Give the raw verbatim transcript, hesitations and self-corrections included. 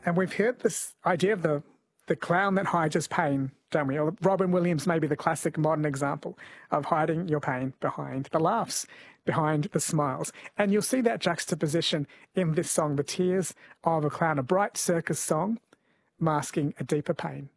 And we've heard this idea of the, the clown that hides his pain, don't we? Or Robin Williams may be the classic modern example of hiding your pain behind the laughs, behind the smiles. And you'll see that juxtaposition in this song, The Tears of a Clown, a bright circus song masking a deeper pain.